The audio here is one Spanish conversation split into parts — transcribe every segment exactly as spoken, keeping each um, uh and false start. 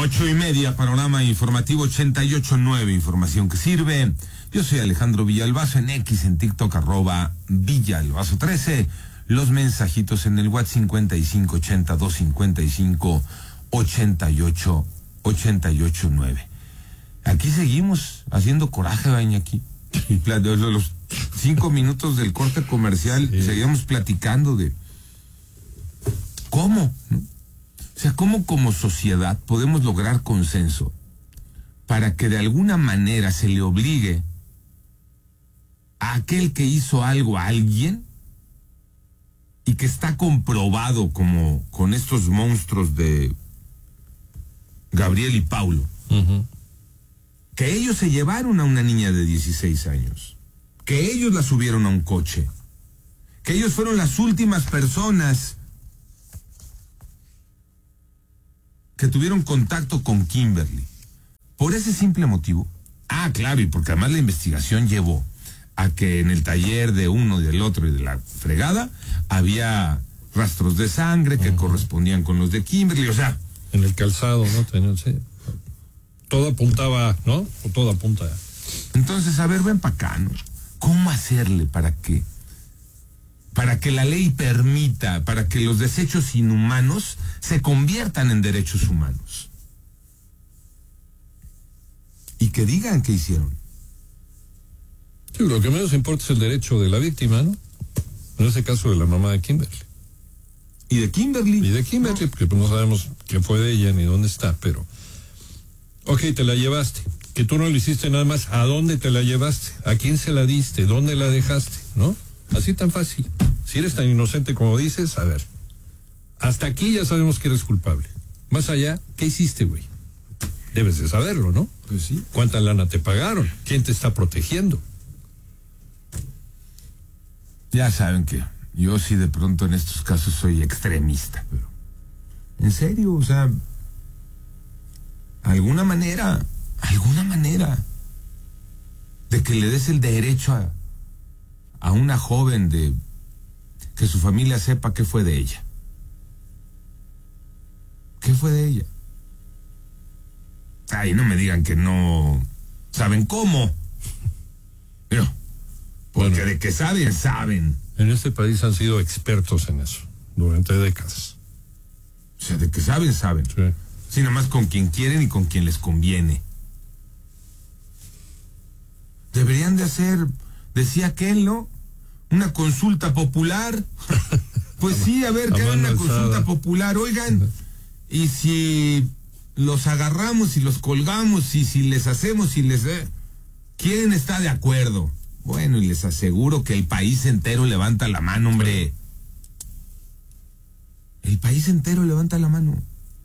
Ocho y media, panorama informativo ochenta y ocho nueve, información que sirve. Yo soy Alejandro Villalbazo, en X, en TikTok, arroba Villalbazo trece. Los mensajitos en el WhatsApp cincuenta y cinco ochenta dos cincuenta y cinco ochenta y ocho ochenta y ocho nueve. Aquí seguimos haciendo coraje, Baña, aquí. Y los cinco minutos del corte comercial, sí, seguíamos platicando de cómo, ¿no? O sea, cómo como sociedad podemos lograr consenso para que de alguna manera se le obligue a aquel que hizo algo a alguien y que está comprobado como con estos monstruos de Gabriel y Paulo, uh-huh, que ellos se llevaron a una niña de dieciséis años, que ellos la subieron a un coche, que ellos fueron las últimas personas que tuvieron contacto con Kimberly. Por ese simple motivo. Ah, claro, y porque además la investigación llevó a que en el taller de uno y del otro y de la fregada había rastros de sangre que uh-huh correspondían con los de Kimberly, o sea. En el calzado, ¿no? Tenía, sí. Todo apuntaba, ¿no? O todo apunta. Entonces, a ver, ven para acá, ¿no? ¿Cómo hacerle para que, para que la ley permita, para que los desechos inhumanos se conviertan en derechos humanos? Y que digan qué hicieron. Sí, lo que menos importa es el derecho de la víctima, ¿no? En ese caso de la mamá de Kimberly. Y de Kimberly. Y de Kimberly, no, porque no sabemos qué fue de ella ni dónde está, pero... Ok, te la llevaste. Que tú no le hiciste nada más. ¿A dónde te la llevaste? ¿A quién se la diste? ¿Dónde la dejaste? ¿No? Así tan fácil. Si eres tan inocente como dices, a ver. Hasta aquí ya sabemos que eres culpable. Más allá, ¿qué hiciste, güey? Debes de saberlo, ¿no? Pues sí. ¿Cuánta lana te pagaron? ¿Quién te está protegiendo? Ya saben que yo sí de pronto en estos casos soy extremista, pero... En serio, o sea... Alguna manera, alguna manera de que le des el derecho a, a una joven de que su familia sepa qué fue de ella. ¿Qué fue de ella? Ay, no me digan que no saben cómo. No, porque bueno, de que saben, saben. En este país han sido expertos en eso durante décadas. O sea, de que saben, saben. Sí. Sí, nada más con quien quieren y con quien les conviene. Deberían de hacer, decía aquel, ¿no? Una consulta popular. Pues sí, a ver, que hagan una consulta popular. Oigan, y si los agarramos y los colgamos y si les hacemos y les... Eh, ¿quién está de acuerdo? Bueno, y les aseguro que el país entero levanta la mano, hombre. El país entero levanta la mano.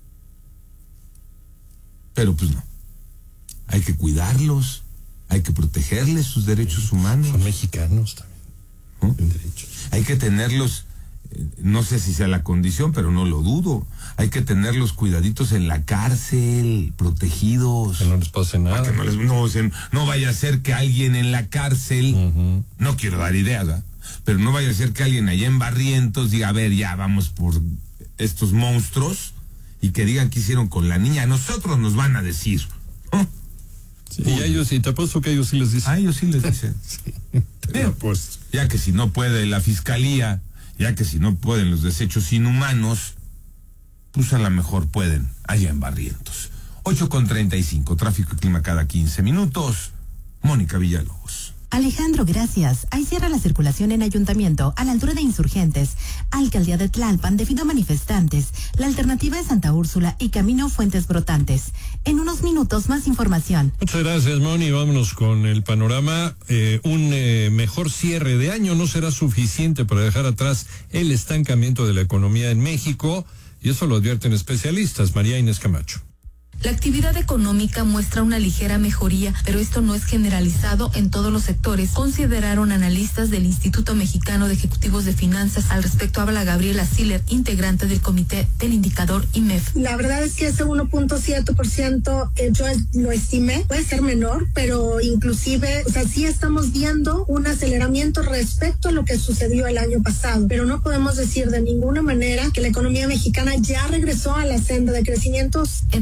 Pero pues no. Hay que cuidarlos, hay que protegerles sus derechos humanos. Son mexicanos también. ¿No? En derechos. Hay que tenerlos, eh, no sé si sea la condición, pero no lo dudo. Hay que tenerlos cuidaditos en la cárcel, protegidos. Que no les pase nada. Que no, les, no, no vaya a ser que alguien en la cárcel, uh-huh, no quiero dar ideas, ¿verdad? Pero no vaya a ser que alguien allá en Barrientos diga, a ver, ya vamos por estos monstruos, y que digan qué hicieron con la niña. A nosotros nos van a decir, ¿no? Sí, y a ellos sí, te apuesto que a ellos sí les dicen. A ellos sí les dicen. Sí, te lo apuesto. Ya que si no puede la fiscalía, ya que si no pueden los desechos inhumanos, pues a lo mejor pueden allá en Barrientos. ocho con treinta y cinco, tráfico y clima cada quince minutos. Mónica Villalobos. Alejandro, gracias. Ahí cierra la circulación en Ayuntamiento, a la altura de Insurgentes, Alcaldía de Tlalpan debido a manifestantes. La alternativa es Santa Úrsula y Camino Fuentes Brotantes. En unos minutos más información. Muchas gracias, Moni. Vámonos con el panorama. Eh, un eh, mejor cierre de año no será suficiente para dejar atrás el estancamiento de la economía en México, y eso lo advierten especialistas. María Inés Camacho. La actividad económica muestra una ligera mejoría, pero esto no es generalizado en todos los sectores, consideraron analistas del Instituto Mexicano de Ejecutivos de Finanzas. Al respecto habla Gabriela Siller, integrante del comité del indicador I M E F. La verdad es que ese uno punto siete por ciento eh, yo lo estimé, puede ser menor, pero inclusive, o sea, sí estamos viendo un aceleramiento respecto a lo que sucedió el año pasado, pero no podemos decir de ninguna manera que la economía mexicana ya regresó a la senda de crecimientos. En tanto que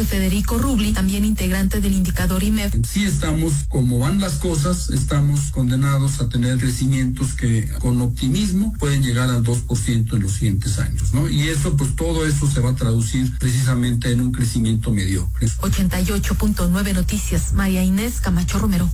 que Federico Rubli, también integrante del indicador I M E F. Sí estamos, como van las cosas, estamos condenados a tener crecimientos que con optimismo pueden llegar al dos por ciento en los siguientes años, ¿no? Y eso, pues todo eso se va a traducir precisamente en un crecimiento mediocre. ochenta y ocho punto nueve Noticias, María Inés Camacho Romero.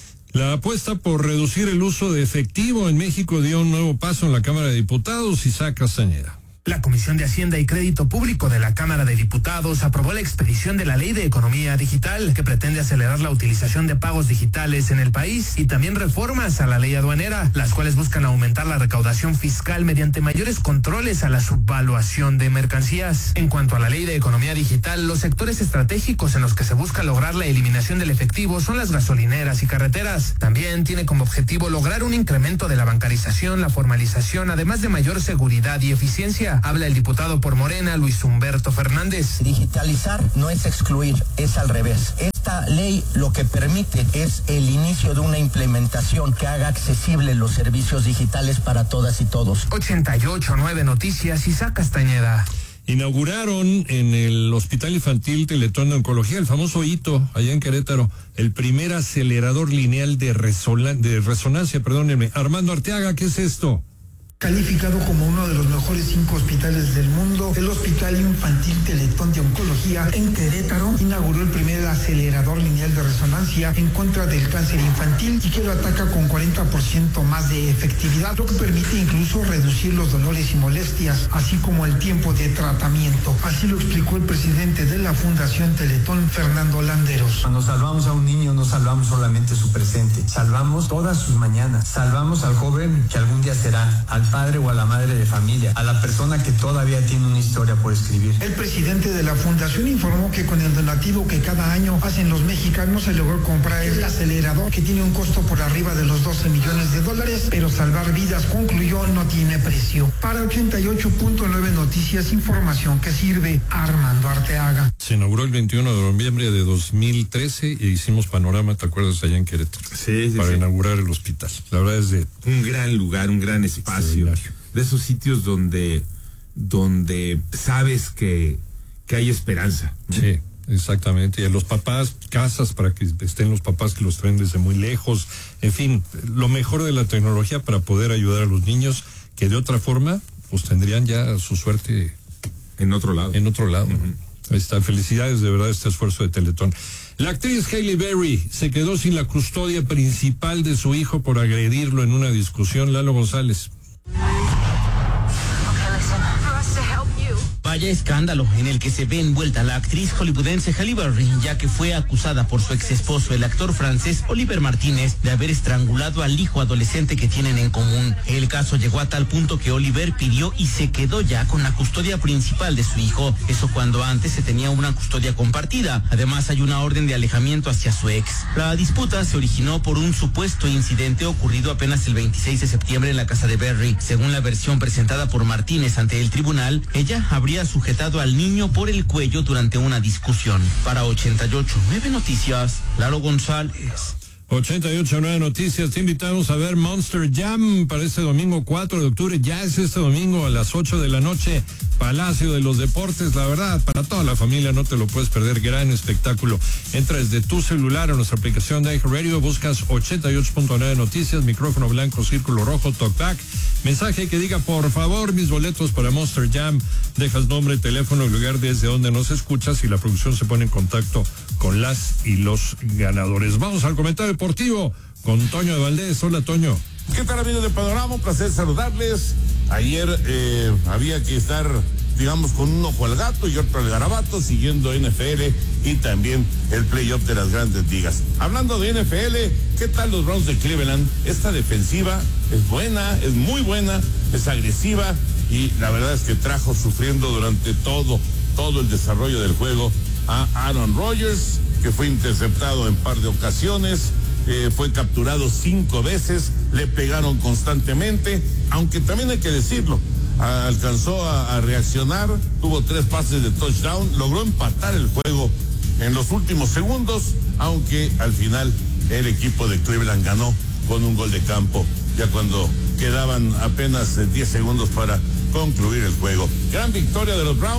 La apuesta por reducir el uso de efectivo en México dio un nuevo paso en la Cámara de Diputados. Isaac Castañeda. La Comisión de Hacienda y Crédito Público de la Cámara de Diputados aprobó la expedición de la Ley de Economía Digital, que pretende acelerar la utilización de pagos digitales en el país, y también reformas a la ley aduanera, las cuales buscan aumentar la recaudación fiscal mediante mayores controles a la subvaluación de mercancías. En cuanto a la Ley de Economía Digital, los sectores estratégicos en los que se busca lograr la eliminación del efectivo son las gasolineras y carreteras. También tiene como objetivo lograr un incremento de la bancarización, la formalización, además de mayor seguridad y eficiencia. Habla el diputado por Morena, Luis Humberto Fernández. Digitalizar no es excluir, es al revés. Esta ley lo que permite es el inicio de una implementación que haga accesibles los servicios digitales para todas y todos. ochenta y ocho punto nueve Noticias, Isaac Castañeda. Inauguraron en el Hospital Infantil Teletón de Oncología, el famoso hito, allá en Querétaro, el primer acelerador lineal de, resonan- de resonancia, perdónenme. Armando Arteaga, ¿qué es esto? Calificado como uno de los mejores cinco hospitales del mundo, el Hospital Infantil Teletón de Oncología en Querétaro inauguró el primer acelerador lineal de resonancia en contra del cáncer infantil y que lo ataca con cuarenta por ciento más de efectividad, lo que permite incluso reducir los dolores y molestias, así como el tiempo de tratamiento. Así lo explicó el presidente de la Fundación Teletón, Fernando Landeros. Cuando salvamos a un niño, no salvamos solamente su presente, salvamos todas sus mañanas, salvamos al joven que algún día será, al padre o a la madre de familia, a la persona que todavía tiene una historia por escribir. El presidente de la fundación informó que con el donativo que cada año hacen los mexicanos se logró comprar el acelerador, que tiene un costo por arriba de los doce millones de dólares, pero salvar vidas, concluyó, no tiene precio. Para ochenta y ocho punto nueve Noticias, información que sirve. Armando Arteaga. Se inauguró el veintiuno de noviembre de dos mil trece y hicimos panorama, ¿te acuerdas? Allá en Querétaro. Sí, sí, Para sí. inaugurar el hospital. La verdad es de... Un gran lugar, un gran espacio. De esos sitios donde, donde sabes que, que hay esperanza. Sí, exactamente. Y a los papás, casas para que estén los papás que los traen desde muy lejos. En fin, lo mejor de la tecnología para poder ayudar a los niños que de otra forma, pues tendrían ya su suerte en otro lado. En otro lado. Uh-huh. Ahí está. Felicidades de verdad este esfuerzo de Teletón. La actriz Halle Berry se quedó sin la custodia principal de su hijo por agredirlo en una discusión. Lalo González. Vaya escándalo en el que se ve envuelta la actriz hollywoodense Halle Berry, ya que fue acusada por su ex esposo, el actor francés Oliver Martínez, de haber estrangulado al hijo adolescente que tienen en común. El caso llegó a tal punto que Oliver pidió y se quedó ya con la custodia principal de su hijo. Eso cuando antes se tenía una custodia compartida. Además, hay una orden de alejamiento hacia su ex. La disputa se originó por un supuesto incidente ocurrido apenas el veintiséis de septiembre en la casa de Berry. Según la versión presentada por Martínez ante el tribunal, ella habría sujetado al niño por el cuello durante una discusión. Para ochenta y ocho punto nueve Noticias, Lalo González. ochenta y ocho punto nueve Noticias, te invitamos a ver Monster Jam para este domingo cuatro de octubre, ya es este domingo a las ocho de la noche, Palacio de los Deportes. La verdad, para toda la familia no te lo puedes perder, gran espectáculo. Entra desde tu celular a nuestra aplicación de iHeartRadio, buscas ochenta y ocho punto nueve Noticias, micrófono blanco, círculo rojo, talkback, mensaje que diga por favor mis boletos para Monster Jam, dejas nombre, teléfono y lugar desde donde nos escuchas y la producción se pone en contacto con las y los ganadores. Vamos al comentario deportivo con Toño de Valdés. Hola, Toño. ¿Qué tal, amigos de Panorama? Un placer saludarles. Ayer eh, había que estar, digamos, con un ojo al gato y otro al garabato, siguiendo N F L y también el playoff de las grandes ligas. Hablando de N F L, ¿qué tal los Browns de Cleveland? Esta defensiva es buena, es muy buena, es agresiva y la verdad es que trajo sufriendo durante todo, todo el desarrollo del juego a Aaron Rodgers, que fue interceptado en par de ocasiones, eh, fue capturado cinco veces, le pegaron constantemente, aunque también hay que decirlo, a, alcanzó a, a reaccionar, tuvo tres pases de touchdown, logró empatar el juego en los últimos segundos, aunque al final el equipo de Cleveland ganó con un gol de campo, ya cuando quedaban apenas diez segundos para concluir el juego. Gran victoria de los Browns,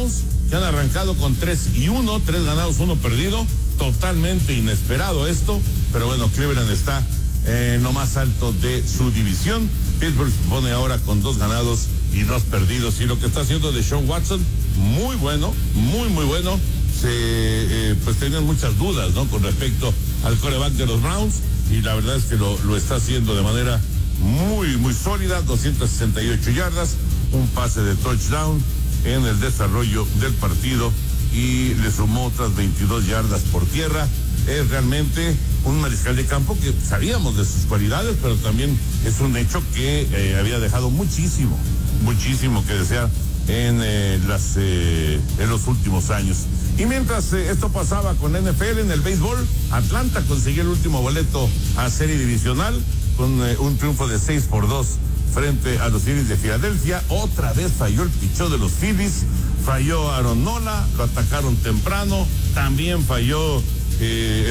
que han arrancado con tres y uno, tres ganados, uno perdido. Totalmente inesperado esto, pero bueno, Cleveland está en eh, lo más alto de su división. Pittsburgh se pone ahora con dos ganados y dos perdidos. Y lo que está haciendo Deshaun Watson, muy bueno, muy, muy bueno. Se, eh, pues tenían muchas dudas, ¿no? Con respecto al quarterback de los Browns, y la verdad es que lo, lo está haciendo de manera muy, muy sólida. doscientas sesenta y ocho yardas, un pase de touchdown en el desarrollo del partido, y le sumó otras veintidós yardas por tierra. Es realmente un mariscal de campo que sabíamos de sus cualidades, pero también es un hecho que eh, había dejado muchísimo, muchísimo que desear en, eh, las, eh, en los últimos años. Y mientras eh, esto pasaba con N F L, en el béisbol, Atlanta consiguió el último boleto a serie divisional con eh, un triunfo de seis por dos frente a los Phillies de Filadelfia. Otra vez falló el pichó de los Phillies, falló Aaron Nola, lo atacaron temprano, también falló eh,